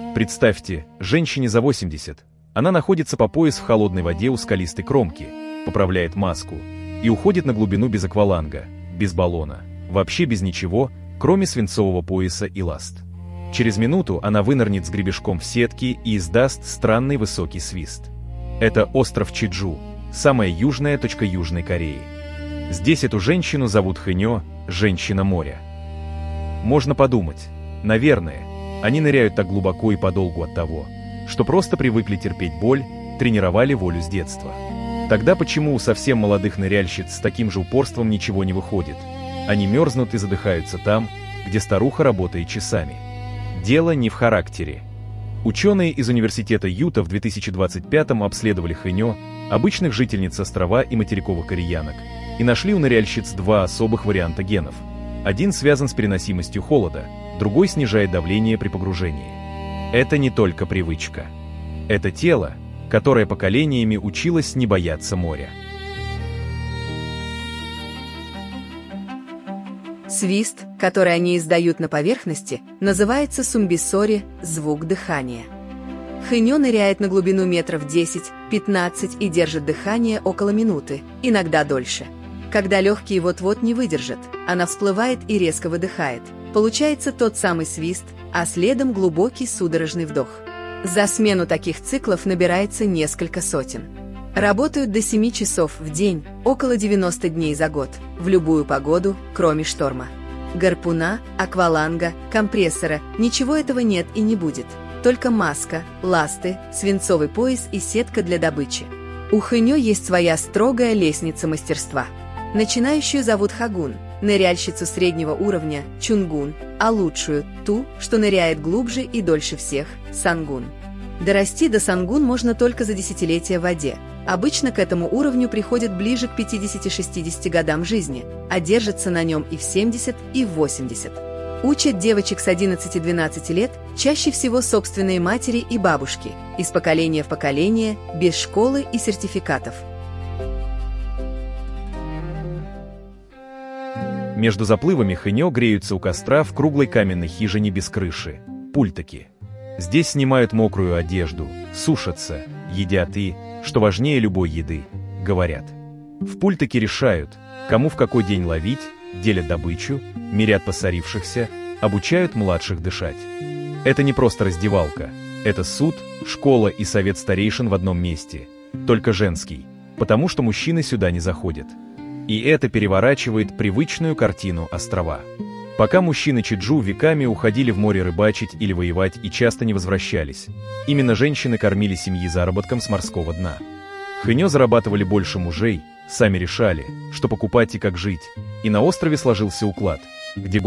Представьте, женщине за 80. Она находится по пояс в холодной воде у скалистой кромки, поправляет маску и уходит на глубину без акваланга, без баллона, вообще без ничего, кроме свинцового пояса и ласт. Через минуту она вынырнет с гребешком в сетке и издаст странный высокий свист. Это остров Чеджу, самая южная точка Южной Кореи. Здесь эту женщину зовут Хэньо, женщина моря. Можно подумать, наверное, они ныряют так глубоко и подолгу от того, что просто привыкли терпеть боль, тренировали волю с детства. Тогда почему у совсем молодых ныряльщиц с таким же упорством ничего не выходит? Они мерзнут и задыхаются там, где старуха работает часами. Дело не в характере. Ученые из университета Юта в 2025-м обследовали Хэньо, обычных жительниц острова и материковых кореянок, и нашли у ныряльщиц два особых варианта генов. Один связан с переносимостью холода, другой снижает давление при погружении. Это не только привычка. Это тело, которое поколениями училось не бояться моря. Свист, который они издают на поверхности, называется сумбиссори – звук дыхания. Хэньо ныряет на глубину метров 10-15 и держит дыхание около минуты, иногда дольше. Когда легкие вот-вот не выдержат, она всплывает и резко выдыхает. Получается тот самый свист, а следом глубокий судорожный вдох. За смену таких циклов набирается несколько сотен. Работают до 7 часов в день, около 90 дней за год, в любую погоду, кроме шторма. Гарпуна, акваланга, компрессора – ничего этого нет и не будет. Только маска, ласты, свинцовый пояс и сетка для добычи. У Хэньо есть своя строгая лестница мастерства. Начинающую зовут Хагун, ныряльщицу среднего уровня – Чунгун, а лучшую – ту, что ныряет глубже и дольше всех – Сангун. Дорасти до Сангун можно только за десятилетия в воде. Обычно к этому уровню приходят ближе к 50-60 годам жизни, а держатся на нем и в 70, и в 80. Учат девочек с 11-12 лет чаще всего собственные матери и бабушки, из поколения в поколение, без школы и сертификатов. Между заплывами Хэньо греются у костра в круглой каменной хижине без крыши – пультаки. Здесь снимают мокрую одежду, сушатся, едят и, что важнее любой еды, говорят. В пультаке решают, кому в какой день ловить, делят добычу, мирят посорившихся, обучают младших дышать. Это не просто раздевалка, это суд, школа и совет старейшин в одном месте, только женский, потому что мужчины сюда не заходят. И это переворачивает привычную картину острова. Пока мужчины Чеджу веками уходили в море рыбачить или воевать и часто не возвращались, именно женщины кормили семьи заработком с морского дна. Хэньо зарабатывали больше мужей, сами решали, что покупать и как жить, и на острове сложился уклад, где